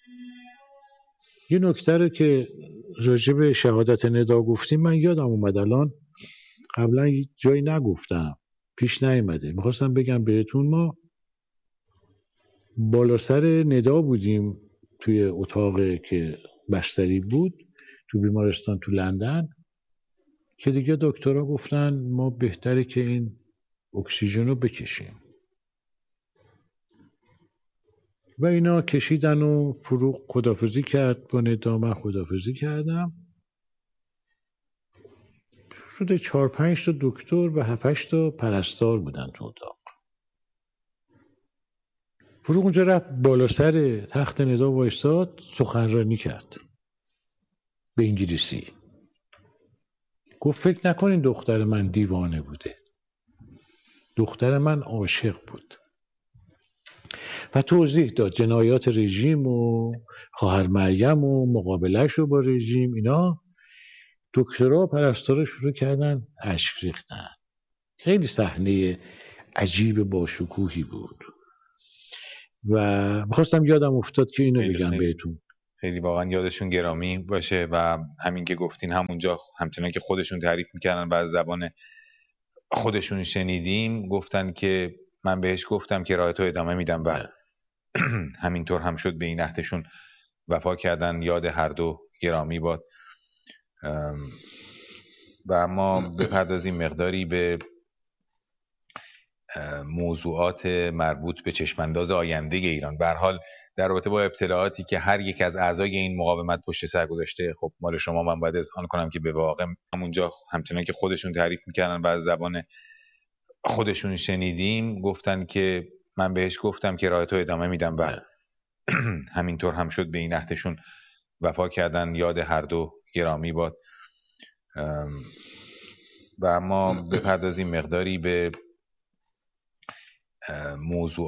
یه نکته رو که راجع به شهادت ندا گفتیم من یادم اومد الان، قبلا جایی نگفتم، پیش نیومده، میخواستم بگم بهتون. ما بالا سر ندا بودیم توی اتاقی که بستری بود تو بیمارستان تو لندن، که دیگه دکترها گفتن ما بهتره که این اکسیژن رو بکشیم و اینا کشیدن و فروغ خداحافظی کرد با ندا، من خداحافظی کردم. شده 4-5 تا دکتر و 7-8 تا پرستار بودن تو اتاق. فروغ اونجا رفت بالا سر تخت ندا وایستاد، سخنرانی کرد به انگلیسی. گفت فکر نکنین دختر من دیوانه بوده، دختر من عاشق بود. و توضیح داد جنایات رژیم و خواهر مریم و مقابلش رو با رژیم. اینا دکترها و پرستارا شروع کردن اشک ریختن. خیلی صحنه عجیب با شکوهی بود و میخواستم یادم افتاد که اینو بگم بهتون. خیلی واقعا یادشون گرامی باشه و همین که گفتین همونجا همچنان که خودشون تعریف میکردن و از زبان خودشون شنیدیم، گفتن که من بهش گفتم که راه تو ادامه میدم و همینطور هم شد. به این عهدشون وفا کردن. یاد هر دو گرامی باد. و ما بپردازیم مقداری به موضوعات مربوط به چشمانداز آینده ایران. به هر حال در رابطه با ابتلاعاتی که هر یک از اعضای این مقاومت پشت سر گذاشته، خب مال شما من باید اذعان کنم که به واقع همونجا همچنان که خودشون تعریف میکردن و از زبان خودشون شنیدیم، گفتن که من بهش گفتم که راه تو ادامه میدم و همینطور هم شد. به این عهدشون وفا کردن. یاد هر دو گرامی باد. و ما بپردازیم مقداری به موضوع